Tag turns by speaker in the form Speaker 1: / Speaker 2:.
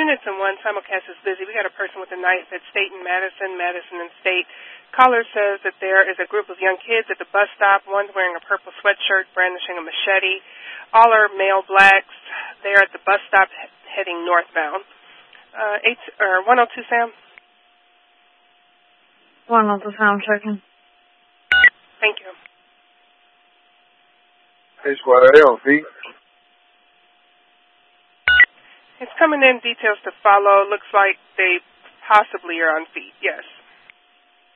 Speaker 1: units in one. Simulcast is busy. We got a person with a knife at State and Madison, Madison and State. Caller says that there is a group of young kids at the bus stop. One's wearing a purple sweatshirt, brandishing a machete. All are male blacks. They are at the bus stop heading northbound. 102, Sam?
Speaker 2: 102, Sam, checking.
Speaker 1: Thank you.
Speaker 3: Hey, squad, are they on feet?
Speaker 1: It's coming in, details to follow. Looks like they possibly are on feet, yes.